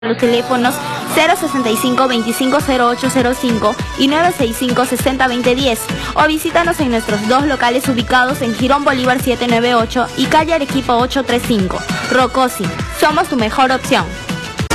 Los teléfonos 065-250805 y 965-60-2010 o visítanos en nuestros dos locales ubicados en Girón Bolívar 798 y calle Arequipa 835. Rocosi, somos tu mejor opción.